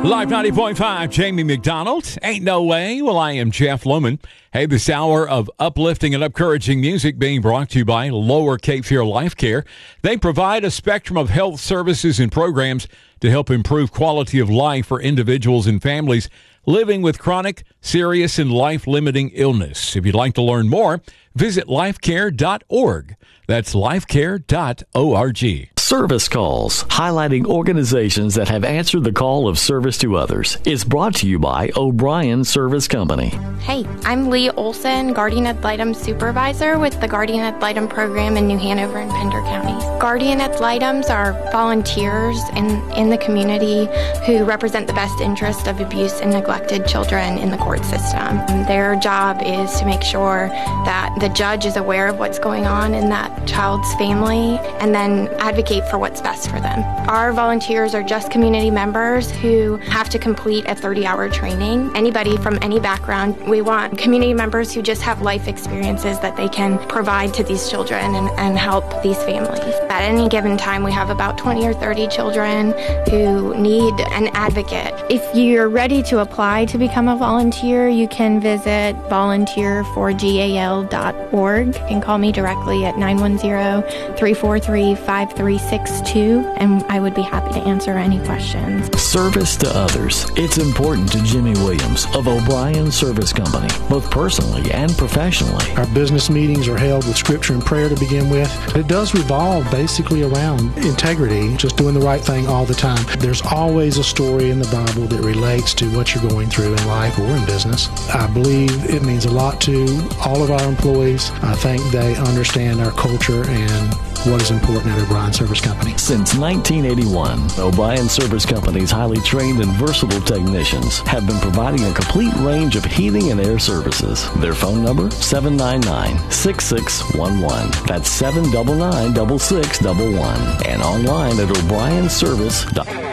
Live 90.5, Jamie McDonald. Ain't no way. Well, I am Jeff Lohman. Hey, this hour of uplifting and encouraging music being brought to you by Lower Cape Fear Life Care. They provide a spectrum of health services and programs to help improve quality of life for individuals and families living with chronic, serious, and life-limiting illness. If you'd like to learn more, visit lifecare.org. That's lifecare.org. Service Calls, highlighting organizations that have answered the call of service to others, is brought to you by O'Brien Service Company. Hey, I'm Lee Olson, Guardian Ad Litem Supervisor with the Guardian Ad Litem program in New Hanover and Pender counties. Guardian Ad Litems are volunteers in the community who represent the best interest of abused and neglected children in the court system. Their job is to make sure that the judge is aware of what's going on in that child's family and then advocate for what's best for them. Our volunteers are just community members who have to complete a 30-hour training. Anybody from any background. We want community members who just have life experiences that they can provide to these children and help these families. At any given time, we have about 20 or 30 children who need an advocate. If you're ready to apply to become a volunteer, you can visit volunteerforgal.org. You can call me directly at 910-343-5362, and I would be happy to answer any questions. Service to others. It's important to Jimmy Williams of O'Brien Service Company, both personally and professionally. Our business meetings are held with scripture and prayer to begin with. It does revolve basically around integrity, just doing the right thing all the time. There's always a story in the Bible that relates to what you're going through in life or in business. I believe it means a lot to all of our employees. I think they understand our culture and what is important at O'Brien Service Company. Since 1981, O'Brien Service Company's highly trained and versatile technicians have been providing a complete range of heating and air services. Their phone number, 799-6611. That's 799-6611. And online at o'brienservice.com.